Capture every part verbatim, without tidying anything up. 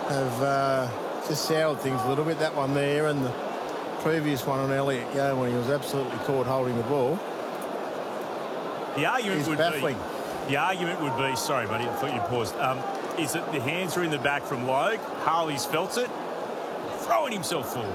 have uh, just soured things a little bit. That one there and the previous one on Elliot Yeo when he was absolutely caught holding the ball. The argument would baffling. be, the argument would be, sorry, buddy, I thought you paused, um, is that the hands are in the back from Logue. Harley's felt it, throwing himself forward.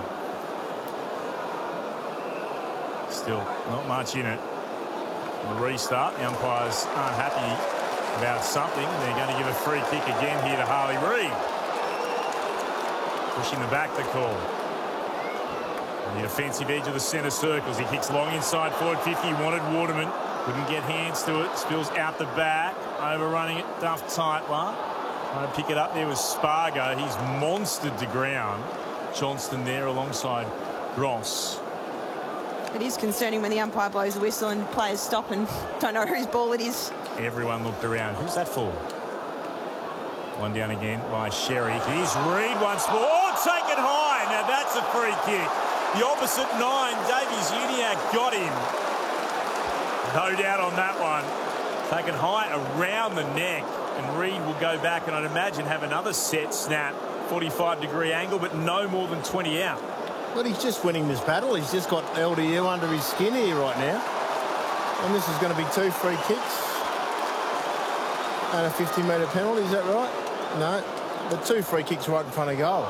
Still not much in it. The restart, the umpires aren't happy about something. They're going to give a free kick again here to Harley Reid. Pushing the back, the call. On the offensive edge of the centre circles, he kicks long inside forward fifty. He wanted Waterman. Couldn't get hands to it. Spills out the back. Overrunning it. Duff Tightler. Trying to pick it up there with Spargo. He's monstered to ground. Johnston there alongside Gross. It is concerning when the umpire blows the whistle and players stop and don't know whose ball it is. Everyone looked around. Who's that for? One down again by Sherry. Here's Reid once more. Oh, taken high. Now that's a free kick. The opposite nine. Davies-Uniacke got him. No doubt on that one. Taken high around the neck. And Reid will go back and I'd imagine have another set snap. forty-five degree angle, but no more than twenty out. But he's just winning this battle. He's just got L D U under his skin here right now. And this is going to be two free kicks. And a fifty metre penalty, is that right? No. The two free kicks right in front of goal.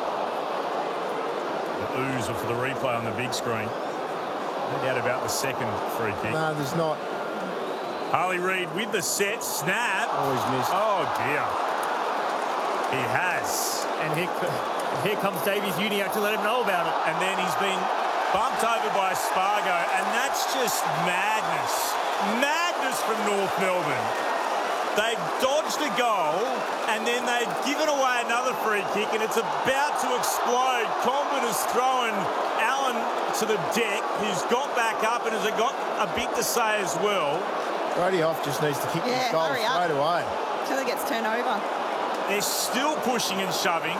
The ooze for the replay on the big screen. No doubt about the second free kick. No, there's not. Harley Reid with the set snap. Oh, he's missed. Oh, dear. He has. And here, here comes Davies-Uniacke to let him know about it. And then he's been bumped over by Spargo. And that's just madness. Madness from North Melbourne. They've dodged a goal, and then they've given away another free kick, and it's about to explode. Colbert has thrown Allen to the deck, who's got back up and has got a bit to say as well. Brady Hoff just needs to kick Yeah, this goal hurry straight up. away. Until it gets turned over. They're still pushing and shoving.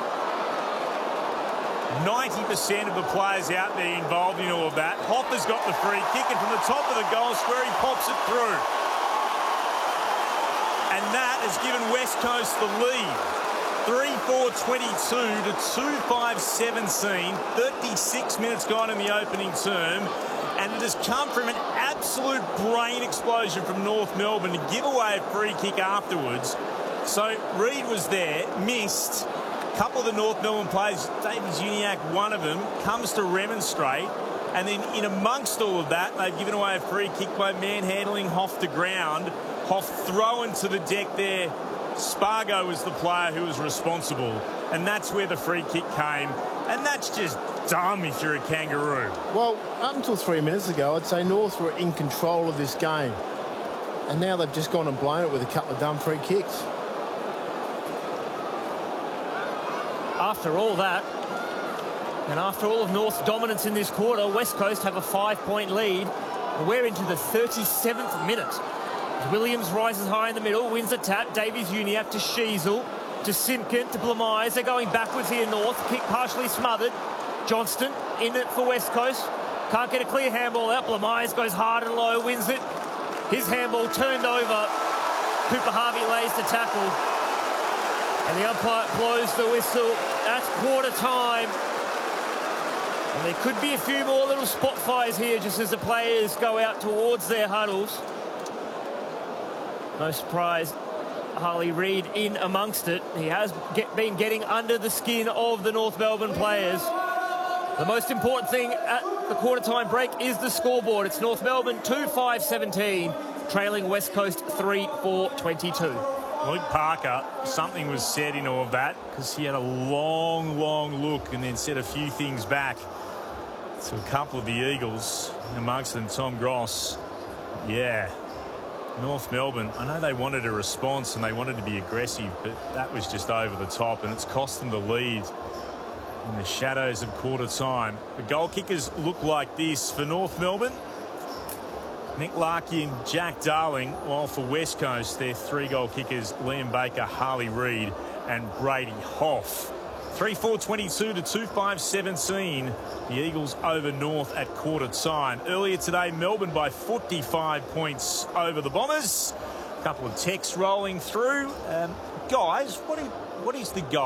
ninety percent of the players out there involved in all of that. Hoff has got the free kick, and from the top of the goal square, he pops it through. And that has given West Coast the lead. three four twenty-two to two five seventeen. thirty-six minutes gone in the opening term. And it has come from an absolute brain explosion from North Melbourne to give away a free kick afterwards. So Reid was there, missed. A couple of the North Melbourne players, Davies-Uniacke, one of them, comes to remonstrate. And then in amongst all of that, they've given away a free kick by manhandling Hoff to ground. Hoff thrown to the deck there. Spargo was the player who was responsible. And that's where the free kick came. And that's just dumb if you're a Kangaroo. Well, up until three minutes ago, I'd say North were in control of this game. And now they've just gone and blown it with a couple of dumb free kicks. After all that, and after all of North's dominance in this quarter, West Coast have a five-point lead. We're into the thirty-seventh minute. Williams rises high in the middle, wins a tap. Davies-Uniacke to Sheasel, to Simpkin, to Blamise. They're going backwards here, North. Kick partially smothered. Johnston in it for West Coast. Can't get a clear handball out. Blamise goes hard and low, wins it. His handball turned over. Cooper Harvey lays the tackle. And the umpire blows the whistle. That's quarter time. And there could be a few more little spot fires here just as the players go out towards their huddles. No surprise, Harley Reid in amongst it. He has get, been getting under the skin of the North Melbourne players. The most important thing at the quarter-time break is the scoreboard. It's North Melbourne two five seventeen, trailing West Coast three four twenty-two. Luke Parker, something was said in all of that because he had a long, long look and then said a few things back to a couple of the Eagles, amongst them Tom Gross. Yeah, North Melbourne, I know they wanted a response and they wanted to be aggressive, but that was just over the top and it's cost them the lead in the shadows of quarter time. The goal kickers look like this for North Melbourne. Nick Larkey and Jack Darling, while for West Coast, their three goal kickers, Liam Baker, Harley Reid and Brady Hoff. three four twenty-two to two five seventeen. The Eagles over North at quarter time. Earlier today, Melbourne by forty-five points over the Bombers. A couple of texts rolling through. Um, guys, what is, what is the goal?